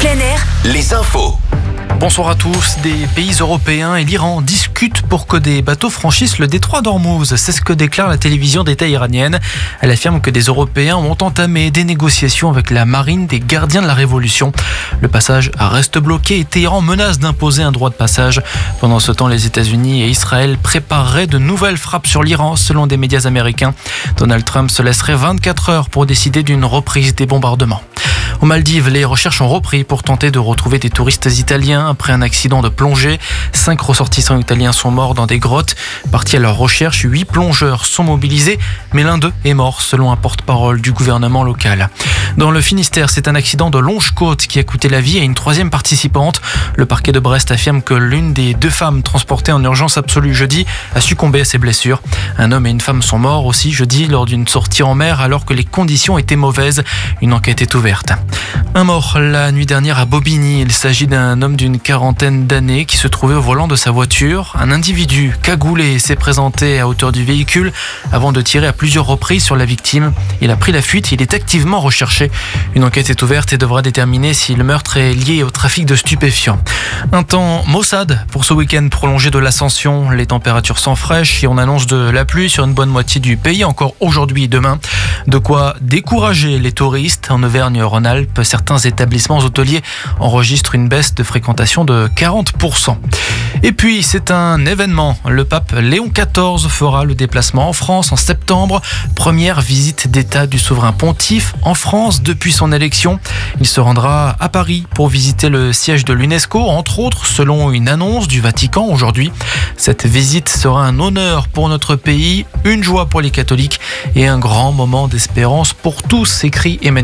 plein air, les infos. Bonsoir à tous. Des pays européens et l'Iran discutent pour que des bateaux franchissent le détroit d'Ormuz. C'est ce que déclare la télévision d'État iranienne. Elle affirme que des Européens ont entamé des négociations avec la marine des gardiens de la Révolution. Le passage reste bloqué et Téhéran menace d'imposer un droit de passage. Pendant ce temps, les États-Unis et Israël prépareraient de nouvelles frappes sur l'Iran, selon des médias américains. Donald Trump se laisserait 24 heures pour décider d'une reprise des bombardements. Aux Maldives, les recherches ont repris pour tenter de retrouver des touristes italiens après un accident de plongée. 5 ressortissants italiens sont morts dans des grottes. Partis à leur recherche, 8 plongeurs sont mobilisés, mais l'un d'eux est mort selon un porte-parole du gouvernement local. Dans le Finistère, c'est un accident de longe-côte qui a coûté la vie à une 3e participante. Le parquet de Brest affirme que l'une des 2 femmes transportées en urgence absolue jeudi a succombé à ses blessures. Un homme et une femme sont morts aussi jeudi lors d'une sortie en mer alors que les conditions étaient mauvaises. Une enquête est ouverte. Un mort la nuit dernière à Bobigny. Il s'agit d'un homme d'une quarantaine d'années qui se trouvait au volant de sa voiture. Un individu cagoulé s'est présenté à hauteur du véhicule avant de tirer à plusieurs reprises sur la victime. Il a pris la fuite. Il est activement recherché. Une enquête est ouverte et devra déterminer si le meurtre est lié au trafic de stupéfiants. Un temps maussade pour ce week-end prolongé de l'Ascension. Les températures sont fraîches et on annonce de la pluie sur une bonne moitié du pays, encore aujourd'hui et demain. De quoi décourager les touristes. En Auvergne-Rhône-Alpes, certains établissements hôteliers enregistrent une baisse de fréquentation de 40%. Et puis, c'est un événement. Le pape Léon XIV fera le déplacement en France en septembre. Première visite d'État du souverain pontife en France depuis son élection. Il se rendra à Paris pour visiter le siège de l'UNESCO, entre autres, selon une annonce du Vatican aujourd'hui. Cette visite sera un honneur pour notre pays, une joie pour les catholiques et un grand moment d'espérance pour tous, écrit Emmanuel.